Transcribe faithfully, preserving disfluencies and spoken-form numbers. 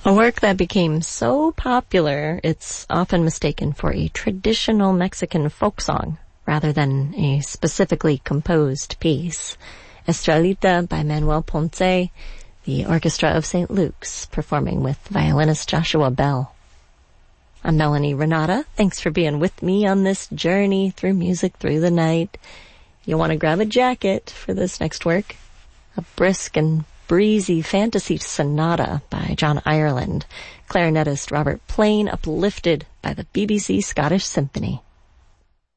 A work that became so popular, it's often mistaken for a traditional Mexican folk song rather than a specifically composed piece. Estrellita by Manuel Ponce, the Orchestra of Saint Luke's, performing with violinist Joshua Bell. I'm Melanie Renata. Thanks for being with me on this journey through music through the night. You'll want to grab a jacket for this next work. A brisk and breezy fantasy sonata by John Ireland, clarinetist Robert Plain uplifted by the B B C Scottish Symphony.